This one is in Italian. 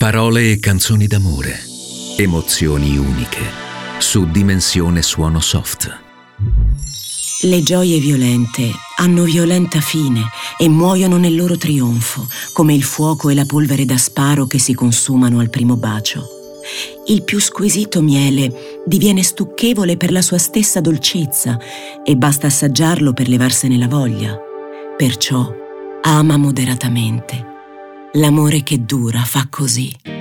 Parole e canzoni d'amore, emozioni uniche, su Dimensione Suono Soft. Le gioie violente hanno violenta fine e muoiono nel loro trionfo, come il fuoco e la polvere da sparo che si consumano al primo bacio. Il più squisito miele diviene stucchevole per la sua stessa dolcezza e basta assaggiarlo per levarsene la voglia. Perciò ama moderatamente. L'amore che dura fa così.